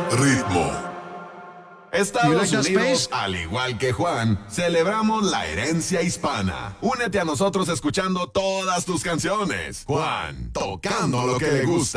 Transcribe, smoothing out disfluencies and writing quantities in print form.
ritmo. Estados that Unidos, space? al igual que Juan, celebramos la herencia hispana. Únete a nosotros escuchando todas tus canciones. Juan, tocando lo que le gusta.